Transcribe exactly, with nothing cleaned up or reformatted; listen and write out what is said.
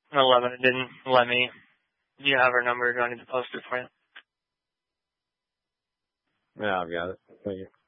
eleven. It didn't let me. Do you have her number? Do I need to post it for you? Yeah, I've got it. Thank you.